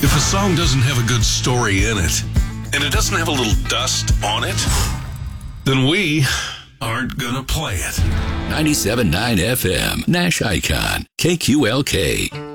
If a song doesn't have a good story in it, and it doesn't have a little dust on it, then we aren't gonna play it. 97.9 FM, Nash Icon, KQLK.